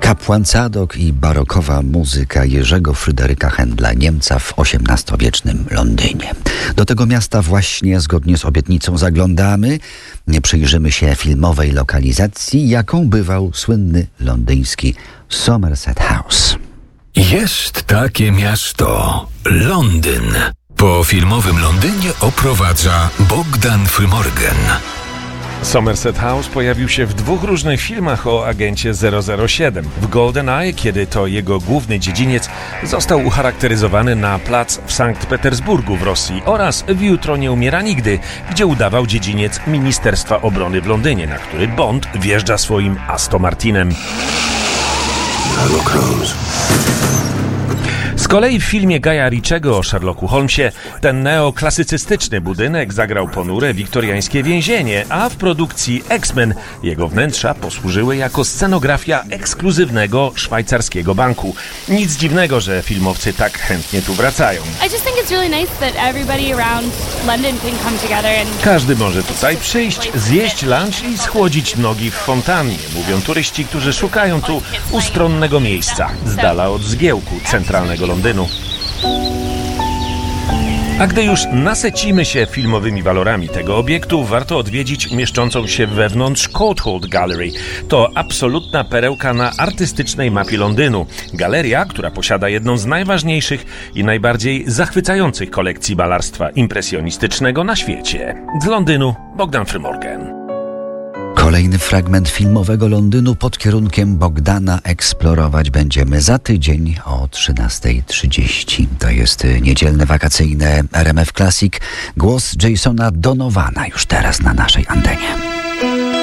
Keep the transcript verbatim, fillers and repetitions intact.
Kapłan Cadok i barokowa muzyka Jerzego Fryderyka Händla, Niemca w osiemnastowiecznym Londynie. Do tego miasta właśnie zgodnie z obietnicą zaglądamy. Nie przyjrzymy się filmowej lokalizacji, jaką bywał słynny londyński Somerset House. Jest takie miasto, Londyn. Po filmowym Londynie oprowadza Bogdan Frymorgan. Somerset House pojawił się w dwóch różnych filmach o agencie zero zero siedem. W GoldenEye, kiedy to jego główny dziedziniec został ucharakteryzowany na plac w Sankt Petersburgu w Rosji, oraz w Jutro nie umiera nigdy, gdzie udawał dziedziniec Ministerstwa Obrony w Londynie, na który Bond wjeżdża swoim Aston Martinem. Z kolei w filmie Guya Ritchiego o Sherlocku Holmesie ten neoklasycystyczny budynek zagrał ponure wiktoriańskie więzienie, a w produkcji X-Men jego wnętrza posłużyły jako scenografia ekskluzywnego szwajcarskiego banku. Nic dziwnego, że filmowcy tak chętnie tu wracają. Każdy może tutaj przyjść, zjeść lunch i schłodzić nogi w fontannie, mówią turyści, którzy szukają tu ustronnego miejsca, z dala od zgiełku centralnego Londynu. A gdy już nasycimy się filmowymi walorami tego obiektu, warto odwiedzić mieszczącą się wewnątrz Courtauld Gallery. To absolutna perełka na artystycznej mapie Londynu. Galeria, która posiada jedną z najważniejszych i najbardziej zachwycających kolekcji malarstwa impresjonistycznego na świecie. Z Londynu Bogdan Frymorgan. Kolejny fragment filmowego Londynu pod kierunkiem Bogdana eksplorować będziemy za tydzień o trzynasta trzydzieści. To jest niedzielne wakacyjne R M F Classic. Głos Jasona Donovana już teraz na naszej antenie.